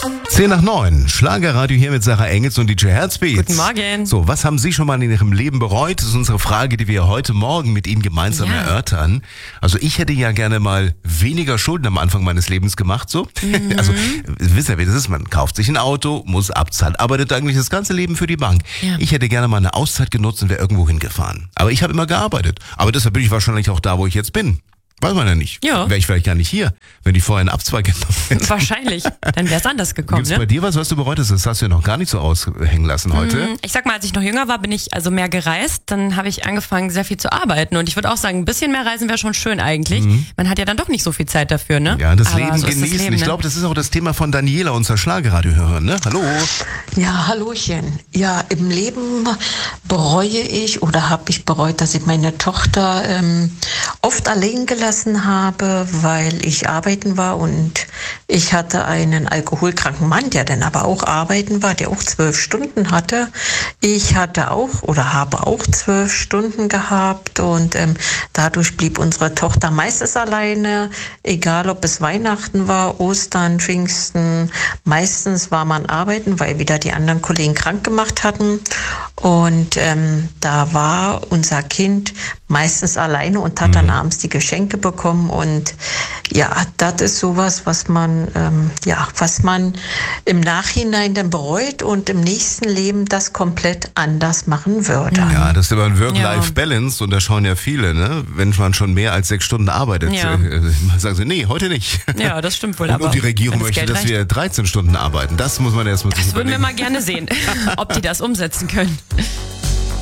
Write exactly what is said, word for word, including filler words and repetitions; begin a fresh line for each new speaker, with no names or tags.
zehn nach neun, Schlagerradio hier mit Sarah Engels und D J Herzbeat.
Guten Morgen.
So, was haben Sie schon mal in Ihrem Leben bereut? Das ist unsere Frage, die wir heute Morgen mit Ihnen gemeinsam
Ja.
erörtern. Also ich hätte ja gerne mal weniger Schulden am Anfang meines Lebens gemacht, so. Mhm. Also, wisst ihr, wie das ist? Man kauft sich ein Auto, muss abzahlen, arbeitet eigentlich das ganze Leben für die Bank.
Ja.
Ich hätte gerne mal eine Auszeit genutzt und wäre irgendwo hingefahren. Aber ich habe immer gearbeitet. Aber deshalb bin ich wahrscheinlich auch da, wo ich jetzt bin. Weiß man ja nicht.
Ja.
Wäre ich vielleicht gar nicht hier, wenn ich vorher einen Abzweig genommen hätte.
Wahrscheinlich. Dann wäre es anders gekommen,
Gibt's
ne?
bei dir was, was du bereut hast? Das hast du ja noch gar nicht so aushängen lassen heute.
Ich sag mal, als ich noch jünger war, bin ich also mehr gereist. Dann habe ich angefangen, sehr viel zu arbeiten. Und ich würde auch sagen, ein bisschen mehr reisen wäre schon schön eigentlich.
Mhm.
Man hat ja dann doch nicht so viel Zeit dafür, ne?
Ja, das
Aber
Leben
so ist das
genießen.
Leben,
Ich
ne?
glaube, das ist auch das Thema von Daniela, unserer Schlagerradiohörerin, ne? Hallo.
Ja, Hallöchen. Ja, im Leben bereue ich oder habe ich bereut, dass ich meine Tochter ähm, oft allein gelassen habe, weil ich arbeiten war und ich hatte einen alkoholkranken Mann, der dann aber auch arbeiten war, der auch zwölf Stunden hatte. Ich hatte auch oder habe auch zwölf Stunden gehabt und ähm, dadurch blieb unsere Tochter meistens alleine, egal ob es Weihnachten war, Ostern, Pfingsten. Meistens war man arbeiten, weil wieder die anderen Kollegen krank gemacht hatten. Und ähm, da war unser Kind meistens alleine und hat dann abends die Geschenke bekommen. Und ja, das ist sowas, was man, ähm, ja, was man im Nachhinein dann bereut und im nächsten Leben das komplett anders machen würde.
Ja, das ist aber ein Work-Life-Balance
Ja.
und da schauen ja viele, ne? Wenn man schon mehr als sechs Stunden arbeitet,
Ja.
äh, sagen sie, nee, heute nicht.
Ja, das stimmt wohl.
Und,
aber
und die Regierung
wenn das
möchte,
Geld
dass
reicht.
wir dreizehn Stunden arbeiten. Das muss man erstmal sich
Das würden wir
überlegen.
mal gerne sehen, ob die das umsetzen können.